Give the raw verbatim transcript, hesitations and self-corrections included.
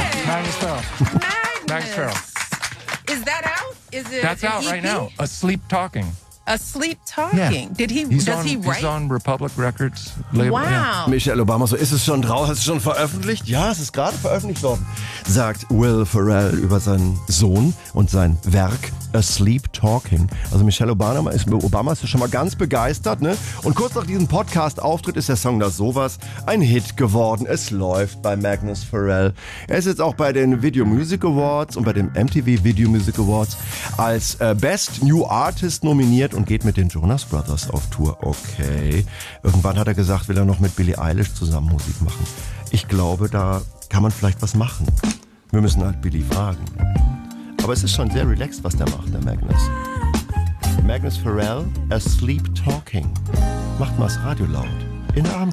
Magnus Farrell. Magnus. Magnus Farrell. Is that out? Is it? That's out an E P? right now. Asleep Talking. Asleep Talking. Yeah. Did he? He's does on, he write? He's on Republic Records label. Wow. Yeah. Michelle Obama, so ist es schon draußen, hast du schon veröffentlicht? Ja, es ist gerade veröffentlicht worden, sagt Will Ferrell über seinen Sohn und sein Werk Asleep Talking. Also Michelle Obama ist, Obama ist schon mal ganz begeistert, ne? Und kurz nach diesem Podcast-Auftritt ist der Song da sowas ein Hit geworden. Es läuft bei Magnus Ferrell. Er ist jetzt auch bei den Video Music Awards und bei dem M T V Video Music Awards als äh, Best New Artist nominiert und geht mit den Jonas Brothers auf Tour. Okay. Irgendwann hat er gesagt, will er noch mit Billie Eilish zusammen Musik machen. Ich glaube, da kann man vielleicht was machen. Wir müssen halt Billie fragen. Aber es ist schon sehr relaxed, was der macht, der Magnus. Magnus Ferrell, Asleep Talking. Macht mal das Radio laut. In der Abendshow.